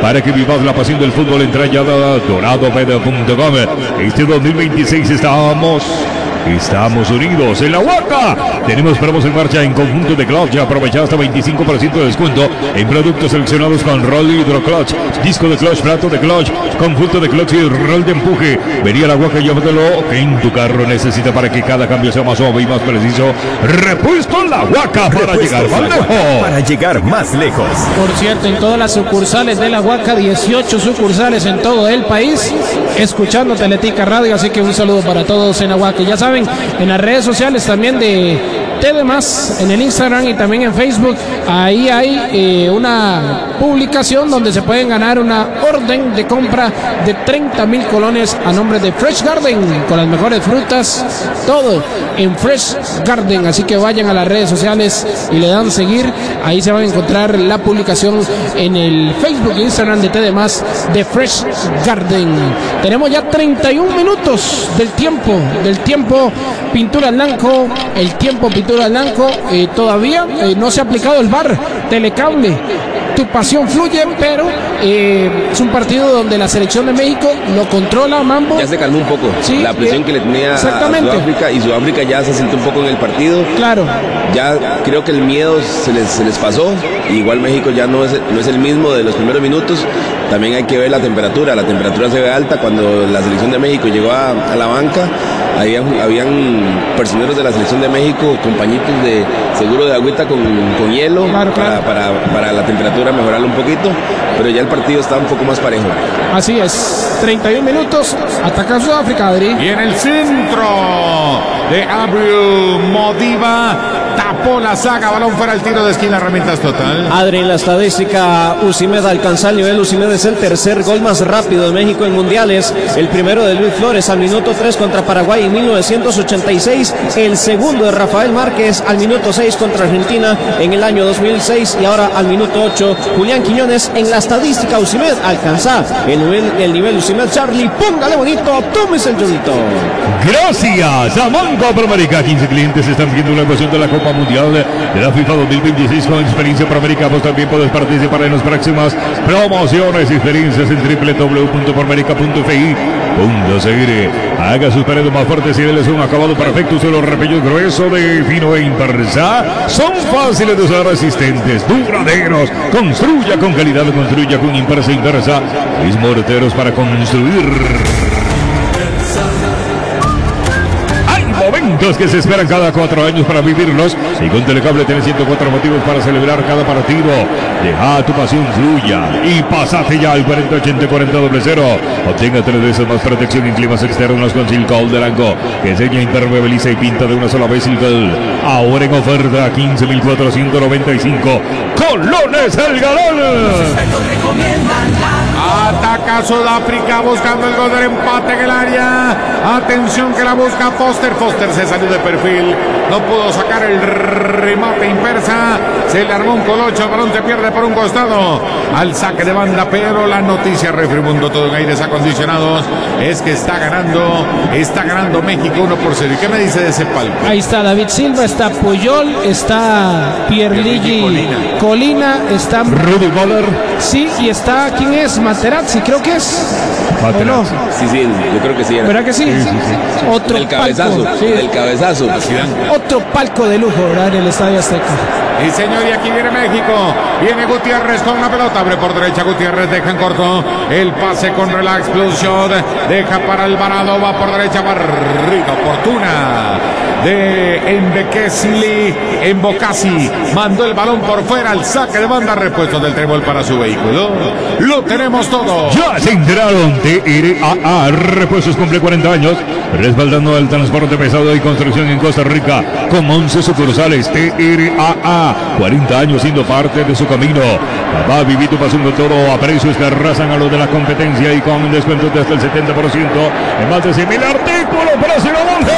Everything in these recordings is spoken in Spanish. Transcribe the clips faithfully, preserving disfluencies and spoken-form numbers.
para que vivas la pasión del fútbol. Entra ya a doradobet punto com. Este dos mil veintiséis estamos... Estamos unidos en la Huaca. Tenemos promos en marcha en conjunto de Clutch. Aprovecha hasta veinticinco por ciento de descuento en productos seleccionados con rol hidro clutch, disco de clutch, plato de clutch, conjunto de clutch y rol de empuje. Vení a la Huaca y llévatelo que en tu carro necesita para que cada cambio sea más suave y más preciso. Repuesto en la Huaca para llegar más lejos. Para llegar más lejos. Por cierto, en todas las sucursales de la Huaca, dieciocho sucursales en todo el país, escuchando Teletica Radio. Así que un saludo para todos en la Huaca. Ya saben, en las redes sociales también de T V Más, en el Instagram y también en Facebook, ahí hay eh, una publicación donde se pueden ganar una orden de compra de treinta mil colones a nombre de Fresh Garden, con las mejores frutas, todo en Fresh Garden. Así que vayan a las redes sociales y le dan seguir, ahí se van a encontrar la publicación en el Facebook e Instagram de T V Más de Fresh Garden. Tenemos ya treinta y un minutos del tiempo, del tiempo Pintura Blanco, el tiempo Pintura Blanco, eh, todavía eh, no se ha aplicado el V A R, Telecable, tu pasión fluye, pero eh, es un partido donde la selección de México lo controla, Mambo. Ya se calmó un poco, sí, la presión eh, que le tenía a Sudáfrica, y Sudáfrica ya se sintió un poco en el partido. Claro. Ya creo que el miedo se les, se les pasó, igual México ya no es, no es el mismo de los primeros minutos. También hay que ver la temperatura, la temperatura se ve alta. Cuando la selección de México llegó a, a la banca, había, habían personeros de la selección de México con pañitos de seguro de agüita con, con hielo, claro, claro. Para, para, para la temperatura mejorarlo un poquito, pero ya el partido está un poco más parejo. Así es, treinta y un minutos, ataca Sudáfrica, Adri. Y en el centro de Abril Modiva, tapó la saga, balón fuera, el tiro de esquina, herramientas total. Adri, en la estadística, Usimed alcanza el nivel. Usimed es el tercer gol más rápido de México en mundiales. El primero de Luis Flores al minuto tres contra Paraguay en mil novecientos ochenta y seis. El segundo de Rafael Márquez al minuto seis contra Argentina en el año dos mil seis. Y ahora al minuto ocho, Julián Quiñones. En la estadística, Usimed alcanza el nivel, el nivel Usimed. Charlie, póngale bonito, tómese el chorrito. Gracias a Banco Promérica. quince clientes están viendo una ecuación de la Copa Mundial de la FIFA dos mil veintiséis con experiencia Promérica. Vos también puedes participar en las próximas promociones y experiencias en doble u doble u doble u punto promérica punto f i punto c r. Haga sus paredes más fuertes y déles un acabado perfecto. Usa los repellos grueso, de fino e impersa. Son fáciles de usar, resistentes, duraderos. Construya con calidad, construya con impersa inversa. Es morteros para construir. Momentos que se esperan cada cuatro años para vivirlos, y con Telecable tienes ciento cuatro motivos para celebrar cada partido. Deja tu pasión fluya y pasate ya al cuarenta ochenta cuarenta cero. Obtenga tres veces más protección en climas externos con Silcold de Lanco, que enseña, impermeabiliza y pinta de una sola vez. Silcold ahora en oferta quince mil cuatrocientos noventa y cinco colones el galón. Ataca Sudáfrica buscando el gol del empate en el área. Atención que la busca Foster. Foster se salió de perfil, no pudo sacar el remate impersa, se le armó un colocho, el balón se pierde por un costado al saque de banda, pero la noticia, Refrimundo, todo en aires acondicionados, es que está ganando, está ganando México uno por cero. ¿Y qué me dice de ese palco? Ahí está David Silva, está Puyol, está Pierluigi Colina. Colina, está Rudy Goller. Sí, y está, ¿quién es? Materazzi, creo que es. Materazzi. No? Sí, sí, yo creo que sí. Era. ¿Verdad que sí? Sí, sí, sí. Otro el cabezazo, palco, sí. el cabezazo. Otro palco de lujo, ¿verdad? En el Estadio Azteca. Y señor, y aquí viene México. Viene Gutiérrez con la pelota. Abre por derecha Gutiérrez. Deja en corto. El pase con relax. Plus shot. Deja para Alvarado. Va por derecha. Barriga oportuna de Embekesili. Embocasi. Mandó el balón por fuera. El saque de banda. Repuesto del trébol para su vehículo. Lo tenemos todo. Ya se enteraron. T R A A. Repuestos cumple cuarenta años. Respaldando el transporte pesado y construcción en Costa Rica. Con once sucursales. T R A A. cuarenta años siendo parte de su camino. Papá, vivito pasando todo a precios que arrasan a los de la competencia y con descuentos de hasta el setenta por ciento en más de cien mil artículos. Próximamente.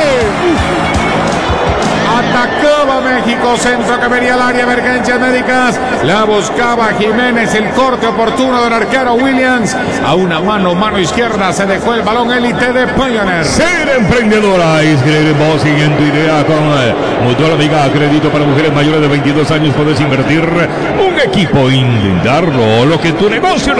Atacaba México, centro que venía al área, emergencias médicas. La buscaba Jiménez, el corte oportuno del arquero Williams. A una mano, mano izquierda, se dejó el balón élite de Pioneer. Ser emprendedora es creer en vos y en tu idea con Mutual Amiga. Crédito para mujeres mayores de veintidós años. Puedes invertir un equipo, intentarlo, lo que tu negocio